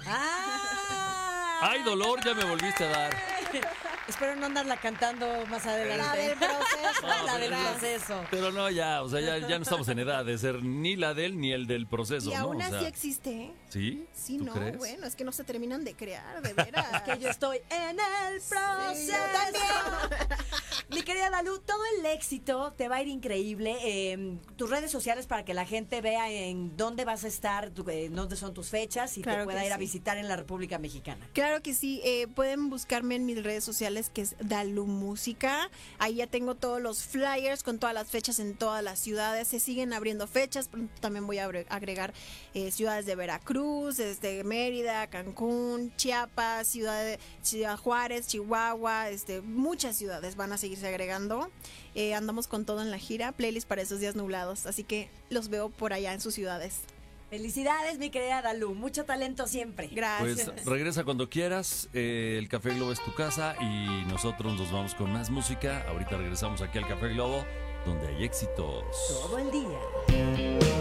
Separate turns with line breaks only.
¡Ah!
¡Ay, dolor! Ya me volviste a dar.
Espero no andarla cantando más adelante.
La del proceso.
No,
La del
pero-
proceso.
Pero no, ya, o sea, ya no estamos en edad de ser ni la de él ni el del proceso,
Y
¿no?
aún
O
así
sea,
existe, ¿eh?
¿sí?
Sí,
¿Tú
no,
crees?
bueno, es que no se terminan de crear, de veras.
Que yo estoy en el proceso.
yo también.
Mi querida Dalú, todo el éxito te va a ir increíble. Tus redes sociales para que la gente vea en dónde vas a estar, dónde son tus fechas y
Claro
te pueda
que
ir a
sí.
visitar en la República Mexicana.
Claro que sí, pueden buscarme en mis redes sociales que es Dalú Música. Ahí ya tengo todos los flyers con todas las fechas en todas las ciudades. Se siguen abriendo fechas, pronto también voy a agregar ciudades de Veracruz, desde Mérida, Cancún, Chiapas, Ciudad Juárez, Chihuahua, muchas ciudades van a seguirse agregando. Andamos con todo en la gira, playlist para esos días nublados, así que los veo por allá en sus ciudades.
Felicidades, mi querida Dalú. Mucho talento siempre.
Gracias.
Pues regresa cuando quieras, el Café Globo es tu casa y nosotros nos vamos con más música. Ahorita regresamos aquí al Café Globo, donde hay éxitos.
Todo el día.